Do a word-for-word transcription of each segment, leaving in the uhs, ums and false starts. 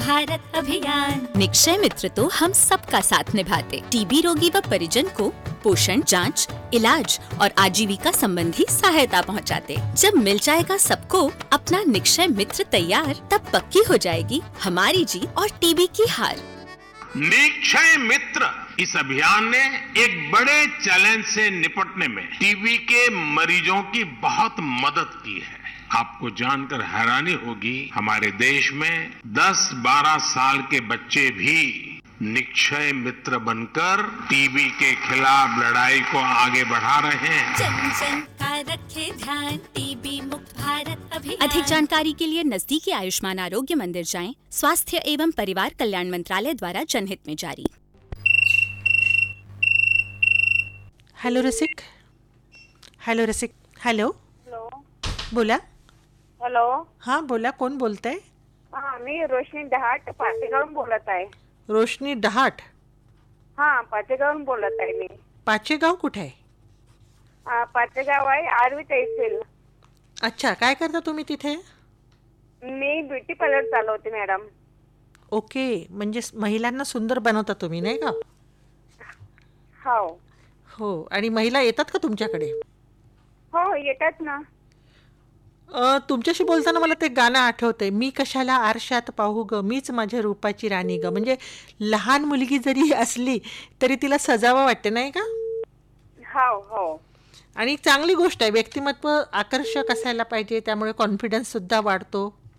भारत अभियान। निक्षय मित्र तो हम सबका साथ निभाते, टीबी रोगी व परिजन को पोषण, जांच, इलाज और आजीविका संबंधी सहायता पहुंचाते। जब मिल जाएगा सबको अपना निक्षय मित्र तैयार, तब पक्की हो जाएगी हमारी जीत और टीबी की हार। निक्षय मित्र इस अभियान ने एक बड़े चैलेंज से निपटने में टीबी के मरीजों की बहुत मदद की है। आपको जानकर हैरानी होगी, हमारे देश में दस बारह साल के बच्चे भी निक्षय मित्र बनकर टीबी के खिलाफ लड़ाई को आगे बढ़ा रहे हैं। जन जन का रखे ध्यान, टीबी मुक्त भारत अभियान। अधिक जानकारी के लिए नजदीकी आयुष्मान आरोग्य मंदिर जाएं। स्वास्थ्य एवं परिवार कल्याण मंत्रालय द्वारा जनहित में जारी। हॅलो रसिक, हॅलो रसिक, हॅलो हॅलो बोला. हॅलो हां बोला, कोण बोलतंय? हा मी रोशनी डहाट पाचेगावहून बोलत आहे. रोशनी डहाट. हा पाचेगावहून बोलत आहे मी. पाचेगाव कुठे आहे? आ, पाचेगाव आहे, आर्वी तहसील. अच्छा, काय करता तुम्ही तिथे? मी ब्युटी पार्लर चालवते मॅडम. ओके, म्हणजे स- महिलांना सुंदर बनवता तुम्ही, नाही का? हो हो. आणि महिला येतात का तुमच्याकडे? हो येतात ना. अ, तुमच्याशी बोलताना मला ते गाणं आठवतंय, मी कशाला आरशात पाहू ग, मीच माझ्या रूपाची राणी ग. म्हणजे लहान मुलगी जरी असली तरी तिला सजावं वाटते, नाही का? हो हो आणि चांगली गोष्ट आहे, व्यक्तिमत्व आकर्षक असायला पाहिजे, त्यामुळे कॉन्फिडन्स सुद्धा वाढतो.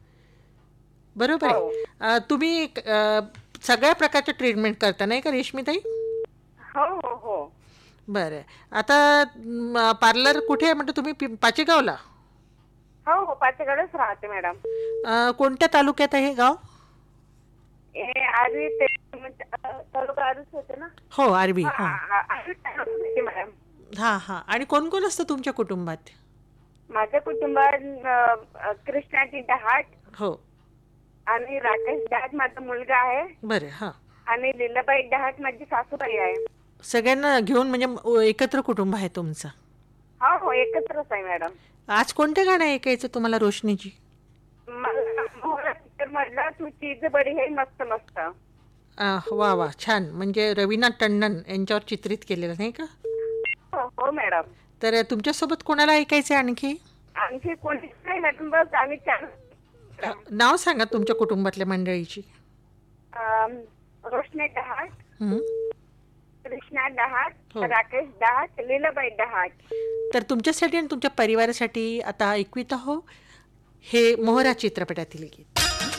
बरोबर हो. आहे. अ, तुम्ही अ, सगळ्या प्रकारच्या ट्रीटमेंट करता, नाही का रेश्मीताई? हो हो हो बरं. आता म, पार्लर कुठे आहे म्हणतो तुम्ही? पि- पाचेगावला? हो हो पाचेगावच राहते मॅडम. अ, कोणत्या तालुक्यात आहे हे गाव? हे आर्वी तहसील म्हणजे, अ, तालुका आर्वीच होते ना. हो, आरबी. हा, हां आ- आर्वी तालुक्यात होते मॅडम. हां हां. आणि कोण कोण असतं तुमच्या कुटुंबात? माझ्या कुटुंबात अ, अ, कृष्णाजी डहाट हो. आणि राकेश डहाट माझा मुलगा आहे बरं. हां. आणि लीलाबाई डहाट माझी सासूबाई आहे. सगळ्यांना घेऊन म्हणजे म- एकत्र कुटुंब आहे तुमचं? हो हो एकत्रच आहे मॅडम. आज कोणते गाणं ऐकायचं तुम्हाला रोशनीजी? मला मोहरा पिक्चर मधला तू चीज बडी हे मस्त मस्त. आ, वा वा, छान. म्हणजे रवीना टंडन यांच्यावर चित्रित केलेलं, नाही का? हो हो मॅडम. तर तुमच्यासोबत कोणाला ऐकायचं आहे आणखी? आणखी कोणीच नाही मॅडम, बस आम्ही चार. नाव सांगा तुमच्या कुटुंबातल्या मंडळीची. अम, रोशनी डहाट, हं. कृष्णा डहाट, हो. राकेश डहाट, लीलाबाई डहाट. तर तुमच्यासाठी आणि तुमच्या परिवारासाठी आता ऐकवीत आहो हे मोहरा चित्रपटातील गीत.